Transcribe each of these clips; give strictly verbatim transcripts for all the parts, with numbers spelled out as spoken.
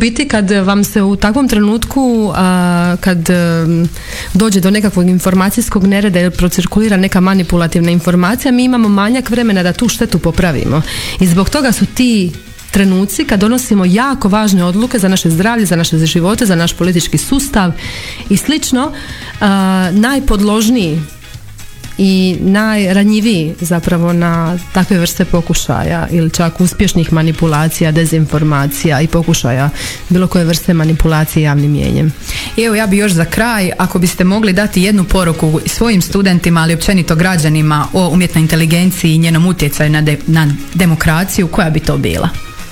biti kad vam se u takvom trenutku, a, kad a, dođe do nekakvog informacijskog nereda ili procirkulira neka manipulativna informacija, mi imamo manjak vremena da tu štetu popravimo. I zbog toga su ti trenuci kad donosimo jako važne odluke za naše zdravlje, za naše živote, za naš politički sustav i slično, a, najpodložniji i najranjiviji zapravo na takve vrste pokušaja ili čak uspješnih manipulacija, dezinformacija i pokušaja bilo koje vrste manipulacije javnim mnijenjem. I evo, ja bi još za kraj, ako biste mogli dati jednu poruku svojim studentima, ali općenito građanima, o umjetnoj inteligenciji i njenom utjecaju na, de, na demokraciju, koja bi to bila?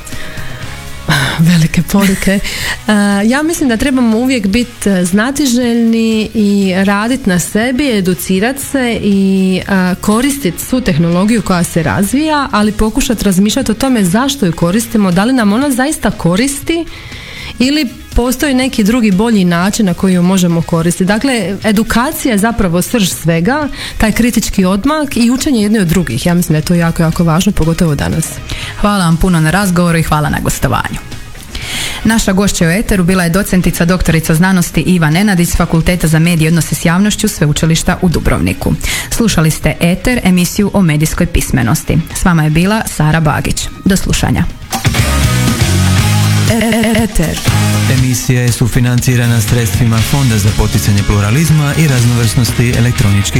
Velike poruke. Ja mislim da trebamo uvijek biti znatiželjni i raditi na sebi, educirati se i koristiti svu tehnologiju koja se razvija, ali pokušati razmišljati o tome zašto ju koristimo, da li nam ona zaista koristi ili postoji neki drugi bolji način na koji ju možemo koristiti. Dakle, edukacija je zapravo srž svega, taj kritički odmak i učenje jedni od drugih. Ja mislim da je to jako, jako važno, pogotovo danas. Hvala vam puno na razgovoru i hvala na gostovanju. Naša gošća u eteru bila je docentica doktorica znanosti Iva Nenadić s Fakulteta za medije i odnose s javnošću Sveučilišta u Dubrovniku. Slušali ste Eter, emisiju o medijskoj pismenosti. S vama je bila Sara Bagić. Do slušanja. Eter. Emisija je sufinancirana sredstvima Fonda za poticanje pluralizma i raznovrsnosti elektroničkih